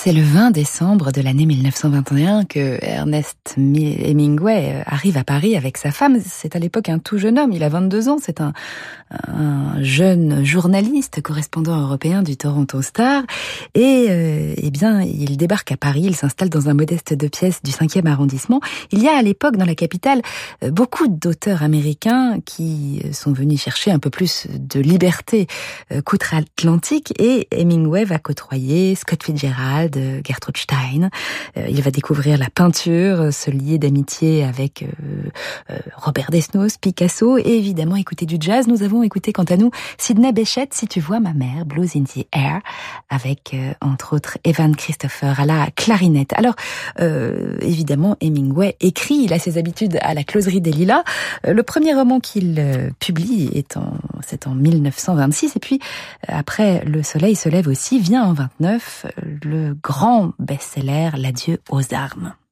C'est le 20 décembre de l'année 1921 que Ernest Hemingway arrive à Paris avec sa femme. C'est à l'époque un tout jeune homme, il a 22 ans, c'est un jeune journaliste, correspondant européen du Toronto Star. Et eh bien, il débarque à Paris, il s'installe dans un modeste 2 pièces du 5e arrondissement. Il y a à l'époque dans la capitale beaucoup d'auteurs américains qui sont venus chercher un peu plus de liberté qu'outre-Atlantique, et Hemingway va côtoyer Scott Fitzgerald, Gertrude Stein. Il va découvrir la peinture, se lier d'amitié avec Robert Desnos, Picasso, et évidemment écouter du jazz. Nous avons écouté quant à nous Sidney Bechet, Si tu vois ma mère, Blues in the Air, avec entre autres Evan Christopher à la clarinette. Alors évidemment Hemingway écrit, il a ses habitudes à la Closerie des Lilas. Le premier roman qu'il publie c'est en 1926, et puis après Le soleil se lève aussi vient en 29 le grand best-seller L'adieu aux armes.